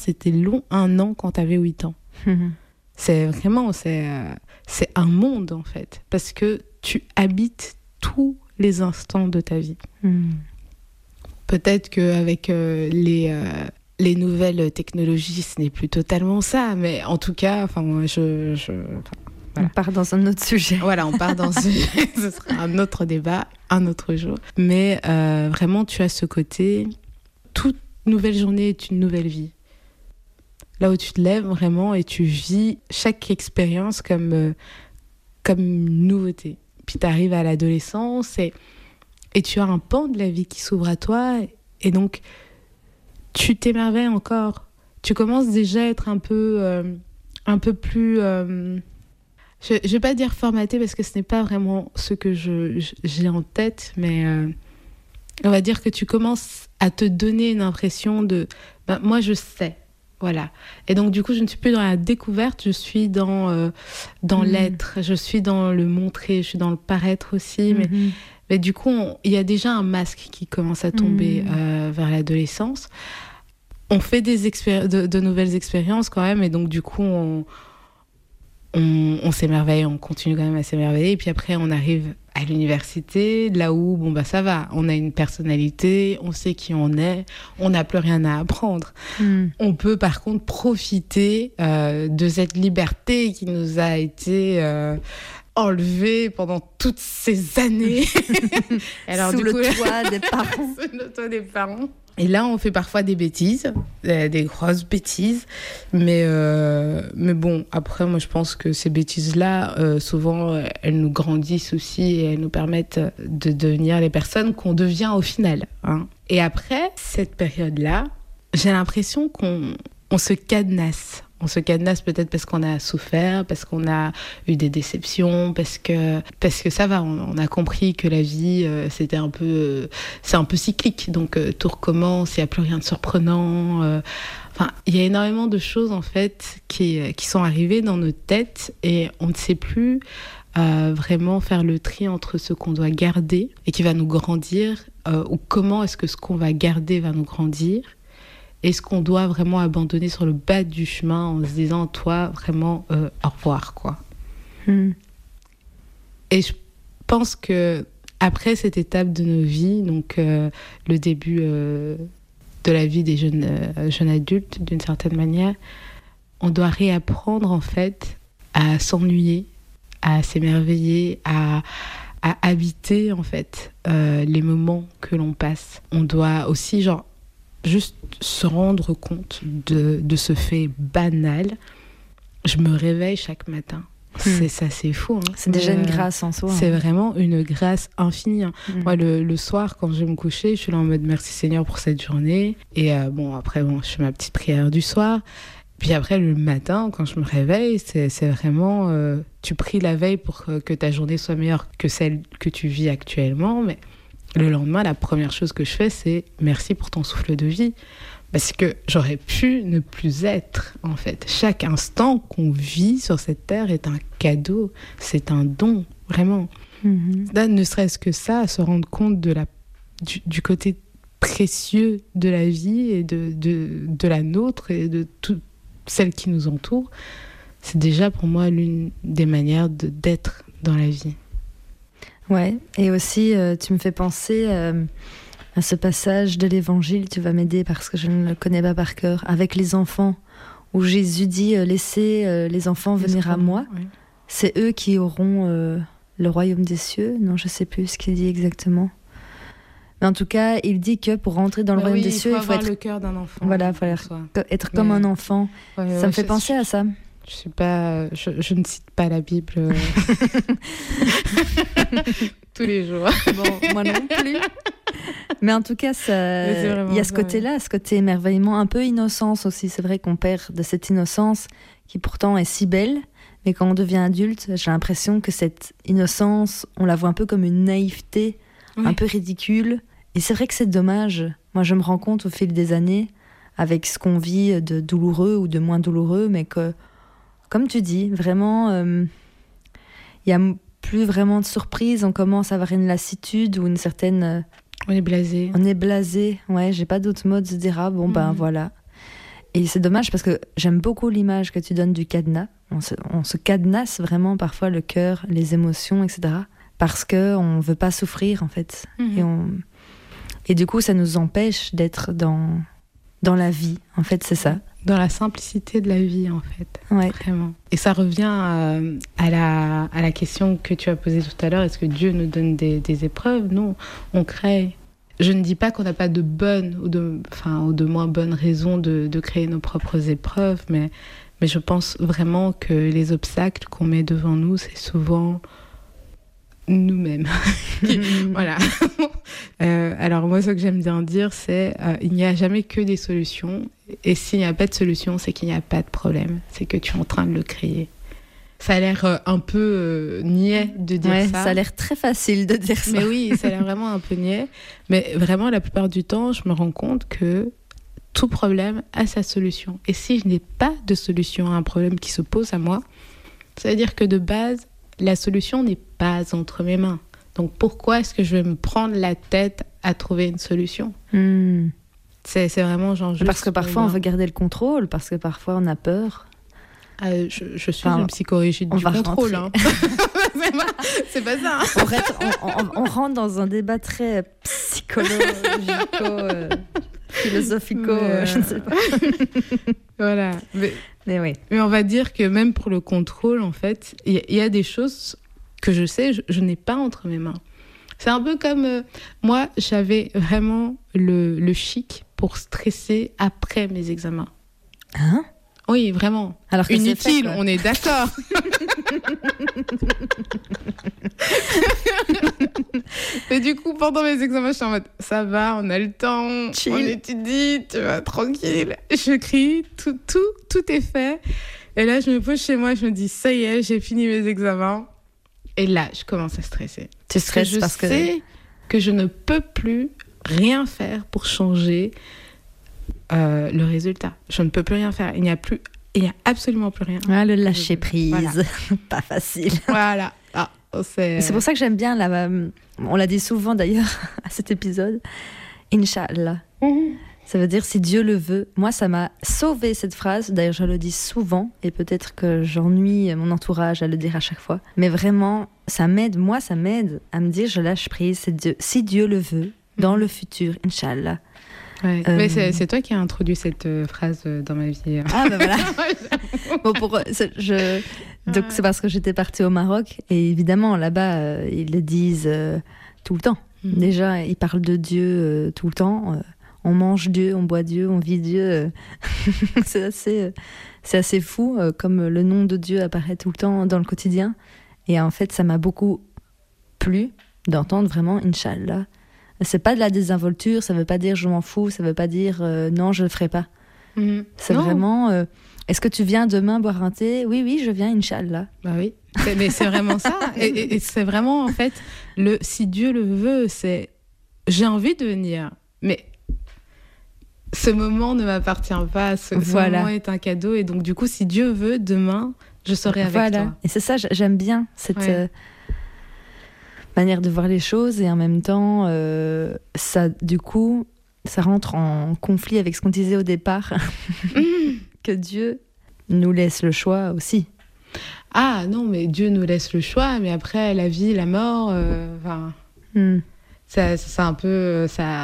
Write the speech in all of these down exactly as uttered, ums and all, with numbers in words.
C'était long, un an quand t'avais huit ans. Mmh. C'est vraiment, c'est, euh, c'est un monde en fait, parce que tu habites tous les instants de ta vie. Mmh. Peut-être qu'avec euh, les, euh, les nouvelles technologies, ce n'est plus totalement ça, mais en tout cas, enfin, moi, je... je voilà. On part dans un autre sujet. Voilà, on part dans ce... ce sera un autre débat, un autre jour. Mais euh, vraiment, tu as ce côté, toute nouvelle journée est une nouvelle vie. Là où tu te lèves vraiment et tu vis chaque expérience comme, euh, comme une nouveauté. Puis tu arrives à l'adolescence et, et tu as un pan de la vie qui s'ouvre à toi. Et donc, tu t'émerveilles encore. Tu commences déjà à être un peu, euh, un peu plus... Euh, je ne vais pas dire formaté parce que ce n'est pas vraiment ce que je, je, j'ai en tête, mais euh, on va dire que tu commences à te donner une impression de... Ben, moi, je sais. Voilà. Et donc, du coup, je ne suis plus dans la découverte, je suis dans, euh, dans mmh. l'être, je suis dans le montrer, je suis dans le paraître aussi. Mmh. Mais, mais du coup, il y a déjà un masque qui commence à tomber mmh. euh, vers l'adolescence. On fait des expéri- de, de nouvelles expériences quand même, et donc, du coup, on, on, on s'émerveille, on continue quand même à s'émerveiller. Et puis après, on arrive à l'université, là où, bon, bah, ça va. On a une personnalité, on sait qui on est, on n'a plus rien à apprendre. Mm. On peut, par contre, profiter euh, de cette liberté qui nous a été euh, enlevée pendant toutes ces années. Alors, Sous du le coup, toit des parents. Sous le toit des parents. Et là, on fait parfois des bêtises, des grosses bêtises. Mais, euh, mais bon, après, moi, je pense que ces bêtises-là, euh, souvent, elles nous grandissent aussi et elles nous permettent de devenir les personnes qu'on devient au final. Hein. Et après, cette période-là, j'ai l'impression qu'on on se cadenasse. On se cadenasse peut-être parce qu'on a souffert, parce qu'on a eu des déceptions, parce que, parce que ça va, on, on a compris que la vie, euh, c'était un peu, euh, c'est un peu cyclique. Donc, euh, tout recommence, il n'y a plus rien de surprenant. Euh, enfin, il y a énormément de choses, en fait, qui, qui sont arrivées dans nos têtes et on ne sait plus euh, vraiment faire le tri entre ce qu'on doit garder et qui va nous grandir, euh, ou comment est-ce que ce qu'on va garder va nous grandir. Est-ce qu'on doit vraiment abandonner sur le bas du chemin en se disant, toi, vraiment, euh, au revoir, quoi. Mm. Et je pense que après cette étape de nos vies, donc euh, le début euh, de la vie des jeunes, euh, jeunes adultes, d'une certaine manière, on doit réapprendre, en fait, à s'ennuyer, à s'émerveiller, à, à habiter, en fait, euh, les moments que l'on passe. On doit aussi, genre, juste se rendre compte de, de ce fait banal. Je me réveille chaque matin. Mmh. C'est ça, c'est fou. Hein. C'est déjà euh, une grâce en soi. C'est hein. vraiment une grâce infinie. Hein. Mmh. Moi, le, le soir, quand je vais me coucher, je suis là en mode merci Seigneur pour cette journée. Et euh, bon, après, bon, je fais ma petite prière du soir. Puis après, le matin, quand je me réveille, c'est, c'est vraiment... Euh, tu pries la veille pour que, que ta journée soit meilleure que celle que tu vis actuellement, mais le lendemain, la première chose que je fais, c'est merci pour ton souffle de vie. Parce que j'aurais pu ne plus être, en fait. Chaque instant qu'on vit sur cette terre est un cadeau, c'est un don, vraiment. Mm-hmm. Là, ne serait-ce que ça, se rendre compte de la, du, du côté précieux de la vie et de, de, de la nôtre et de toutes celles qui nous entourent, c'est déjà pour moi l'une des manières de, d'être dans la vie. Ouais, et aussi, euh, tu me fais penser euh, à ce passage de l'Évangile, tu vas m'aider parce que je ne le connais pas par cœur, avec les enfants, où Jésus dit euh, « Laissez euh, les enfants les venir enfants, à moi, oui. C'est eux qui auront euh, le royaume des cieux. » Non, je ne sais plus ce qu'il dit exactement. Mais en tout cas, il dit que pour rentrer dans le bah royaume oui, des cieux, il faut, il faut avoir être... le cœur d'un enfant. Voilà, il faut être, être comme Mais... un enfant. Ouais, ça ouais, me fait je, penser je... à ça. Je sais pas, je, je ne cite pas la Bible tous les jours. Bon, moi non plus. Mais en tout cas, ça, il y a ce côté-là, ce côté émerveillement, un peu innocence aussi. C'est vrai qu'on perd de cette innocence qui pourtant est si belle, mais quand on devient adulte, j'ai l'impression que cette innocence, on la voit un peu comme une naïveté, oui. un peu ridicule. Et c'est vrai que c'est dommage. Moi, je me rends compte au fil des années, avec ce qu'on vit de douloureux ou de moins douloureux, mais que comme tu dis, vraiment, il euh, n'y a plus vraiment de surprise. On commence à avoir une lassitude ou une certaine... Euh, on est blasé. On est blasé, ouais, j'ai pas d'autre mot de se dire, ah bon, mmh. ben voilà. et c'est dommage parce que j'aime beaucoup l'image que tu donnes du cadenas. On se, on se cadenasse vraiment parfois le cœur, les émotions, et cetera. Parce qu'on ne veut pas souffrir, en fait. Mm-hmm. Et, on... et du coup, ça nous empêche d'être dans, dans la vie. En fait, c'est ça. Dans la simplicité de la vie, en fait. Ouais. Vraiment. Et ça revient à, à, la, à la question que tu as posée tout à l'heure. Est-ce que Dieu nous donne des, des épreuves ? Non, on crée. Je ne dis pas qu'on n'a pas de bonnes ou de, enfin, ou de moins bonnes raisons de, de créer nos propres épreuves, mais, mais je pense vraiment que les obstacles qu'on met devant nous, c'est souvent nous-mêmes. Voilà. euh, alors moi, ce que j'aime bien dire, c'est euh, il n'y a jamais que des solutions. Et s'il n'y a pas de solution, c'est qu'il n'y a pas de problème. C'est que tu es en train de le créer. Ça a l'air euh, un peu euh, niais de dire ouais, ça. Ça a l'air très facile de dire ça. Mais oui, ça a l'air vraiment un peu niais. Mais vraiment, la plupart du temps, je me rends compte que tout problème a sa solution. Et si je n'ai pas de solution à un problème qui se pose à moi, ça veut dire que de base, la solution n'est pas entre mes mains. Donc pourquoi est-ce que je vais me prendre la tête à trouver une solution ? mmh. c'est, c'est vraiment genre... Parce que parfois, on veut garder le contrôle, parce que parfois, on a peur. Euh, je, je suis enfin, une psychorigide du contrôle. Hein. c'est, pas, c'est pas ça. Hein. On, reste, on, on, on rentre dans un débat très psychologico, euh, philosophico, euh, je ne sais pas. Voilà. Mais, mais oui. Mais on va dire que même pour le contrôle, en fait, il y, y a des choses que je sais, je, je n'ai pas entre mes mains. C'est un peu comme... Euh, moi, j'avais vraiment le, le chic pour stresser après mes examens. Hein ? Oui, vraiment. Alors que inutile, fait, on est d'accord. Et du coup, pendant mes examens, je suis en mode, ça va, on a le temps, Chill. On étudie, tu vas tranquille. Je crie, tout, tout, tout est fait. Et là, je me pose chez moi, je me dis, ça y est, j'ai fini mes examens. Et là, je commence à stresser. Tu stresses parce que... Je sais que je ne peux plus rien faire pour changer Euh, le résultat. Je ne peux plus rien faire. Il n'y a plus, il n'y a absolument plus rien. Ah, le lâcher prise, voilà. Pas facile. Voilà. Ah, c'est... c'est pour ça que j'aime bien, là, on l'a dit souvent d'ailleurs à cet épisode, Inch'Allah. Mm-hmm. Ça veut dire si Dieu le veut. Moi, ça m'a sauvé cette phrase. D'ailleurs, je le dis souvent et peut-être que j'ennuie mon entourage à le dire à chaque fois. Mais vraiment, ça m'aide. Moi, ça m'aide à me dire je lâche prise. C'est Dieu. Si Dieu le veut, dans mm-hmm. le futur, Inch'Allah. Ouais. Euh... Mais c'est, c'est toi qui as introduit cette euh, phrase euh, dans ma vie. Ah ben voilà. Bon, pour, c'est, je... Donc c'est parce que j'étais partie au Maroc et évidemment là-bas euh, ils le disent euh, tout le temps. Mm. Déjà ils parlent de Dieu euh, tout le temps. Euh, on mange Dieu, on boit Dieu, on vit Dieu. Euh... c'est assez, euh, c'est assez fou euh, comme le nom de Dieu apparaît tout le temps dans le quotidien. Et en fait ça m'a beaucoup plu d'entendre vraiment Inch'Allah. C'est pas de la désinvolture, ça veut pas dire je m'en fous, ça veut pas dire euh, non, je le ferai pas. Mmh. C'est non. vraiment euh, est-ce que tu viens demain boire un thé ? Oui, oui, je viens, Inch'Allah. Bah oui, c'est, mais c'est vraiment ça. Et, et, et c'est vraiment en fait, le, si Dieu le veut, c'est j'ai envie de venir, mais ce moment ne m'appartient pas, ce, voilà. ce moment est un cadeau. Et donc du coup, si Dieu veut, demain, je serai avec voilà. toi. Et c'est ça, j'aime bien cette... Ouais. Euh, manière de voir les choses et en même temps euh, ça du coup ça rentre en conflit avec ce qu'on disait au départ mmh. que Dieu nous laisse le choix aussi. Ah non, mais Dieu nous laisse le choix, mais après la vie, la mort, euh, enfin mmh. ça, c'est un peu ça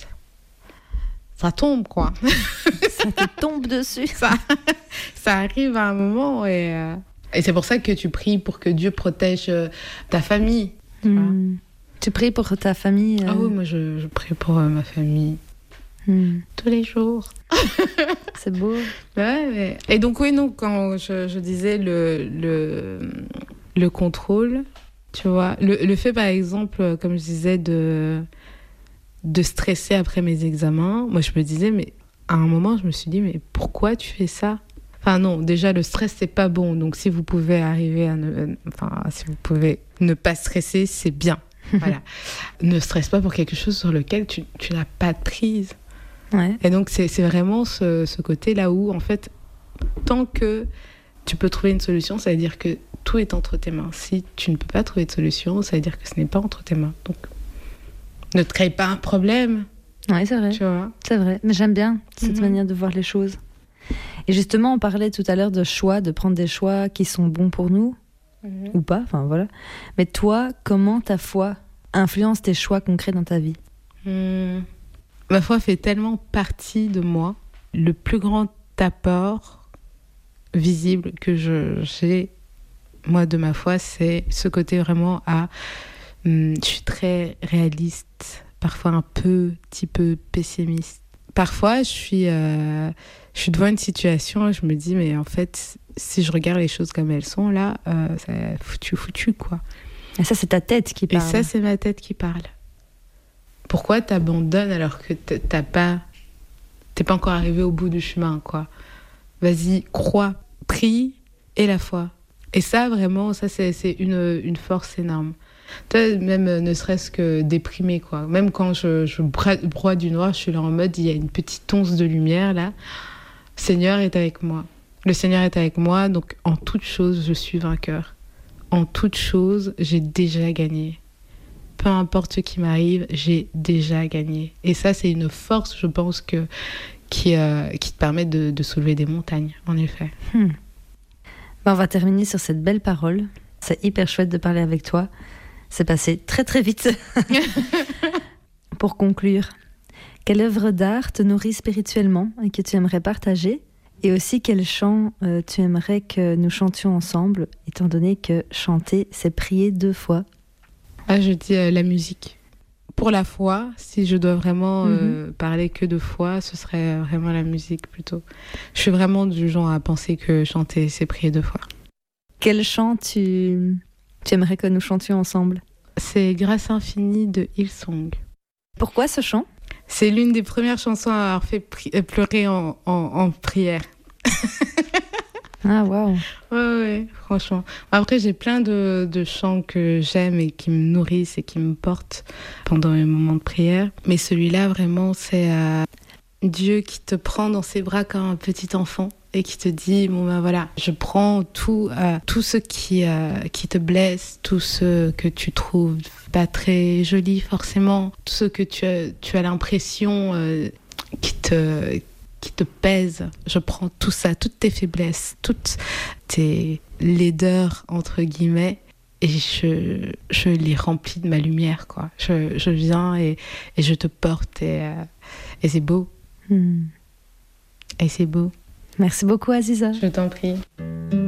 ça tombe quoi. Ça te tombe dessus. ça, ça arrive à un moment et, euh, et c'est pour ça que tu pries pour que Dieu protège euh, ta famille. Mmh. Tu pries pour ta famille euh... Ah oui, moi je, je prie pour euh, ma famille mmh. tous les jours. C'est beau. Ouais, mais... Et donc oui, non, quand je, je disais le, le, le contrôle, tu vois, le, le fait par exemple, comme je disais, de, de stresser après mes examens, moi je me disais, mais à un moment je me suis dit, mais pourquoi tu fais ça ? Enfin non, déjà le stress c'est pas bon, donc si vous pouvez arriver à ne, enfin si vous pouvez ne pas stresser, c'est bien. Voilà. Ne stresse pas pour quelque chose sur lequel tu, tu n'as pas de prise. Ouais. Et donc c'est, c'est vraiment ce, ce côté là où en fait, tant que tu peux trouver une solution, ça veut dire que tout est entre tes mains. Si tu ne peux pas trouver de solution, ça veut dire que ce n'est pas entre tes mains. Donc ne te crée pas un problème. Ouais, c'est vrai. Tu vois ? C'est vrai, mais j'aime bien cette mm-hmm. manière de voir les choses. Et justement, on parlait tout à l'heure de choix, de prendre des choix qui sont bons pour nous, mmh. ou pas, enfin voilà. Mais toi, comment ta foi influence tes choix concrets dans ta vie ? mmh. Ma foi fait tellement partie de moi. Le plus grand apport visible que je, j'ai, moi, de ma foi, c'est ce côté vraiment à... Hum, je suis très réaliste, parfois un peu, petit peu pessimiste. Parfois, je suis, euh, je suis devant une situation et je me dis, mais en fait, si je regarde les choses comme elles sont, là, euh, c'est foutu, foutu, quoi. Et ça, c'est ta tête qui parle. Et ça, c'est ma tête qui parle. Pourquoi t'abandonnes alors que t'as pas, t'es pas encore arrivé au bout du chemin, quoi. Vas-y, crois, prie et la foi. Et ça, vraiment, ça, c'est, c'est une, une force énorme. Toi, même ne serait-ce que déprimé, quoi. Même quand je, je broie du noir, je suis là en mode, il y a une petite once de lumière, là. Le Seigneur est avec moi. Le Seigneur est avec moi, donc en toute chose, je suis vainqueur. En toute chose, j'ai déjà gagné. Peu importe ce qui m'arrive, j'ai déjà gagné. Et ça, c'est une force, je pense, que, qui, euh, qui te permet de, de soulever des montagnes, en effet. Hmm. Ben, on va terminer sur cette belle parole. C'est hyper chouette de parler avec toi. C'est passé très très vite. Pour conclure, quelle œuvre d'art te nourrit spirituellement et que tu aimerais partager ? Et aussi, quel chant euh, tu aimerais que nous chantions ensemble, étant donné que chanter, c'est prier deux fois ? Ah, je dis euh, la musique. Pour la foi, si je dois vraiment euh, mm-hmm. parler que de foi, ce serait vraiment la musique plutôt. Je suis vraiment du genre à penser que chanter, c'est prier deux fois. Quel chant tu, tu aimerais que nous chantions ensemble ? C'est Grâce infinie de Hillsong. Pourquoi ce chant ? C'est l'une des premières chansons à avoir fait pri- pleurer en, en, en prière. Ah, waouh. Ouais, ouais, franchement. Après, j'ai plein de, de chants que j'aime et qui me nourrissent et qui me portent pendant mes moments de prière. Mais celui-là, vraiment, c'est euh, Dieu qui te prend dans ses bras comme un petit enfant et qui te dit, bon ben voilà, je prends tout, euh, tout ce qui, euh, qui te blesse, tout ce que tu trouves pas très joli forcément, tout ce que tu as, tu as l'impression euh, qui te... qui te pèse. Je prends tout ça, toutes tes faiblesses, toutes tes laideurs, entre guillemets, et je, je les remplis de ma lumière, quoi. Je, je viens et, et je te porte, et, euh, et c'est beau. Hmm. Et c'est beau. Merci beaucoup, Aziza. Je t'en prie.